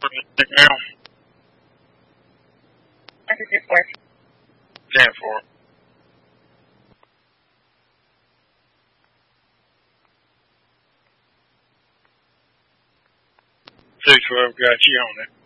now? That's a good question. 10-4. 6-12, got you on it.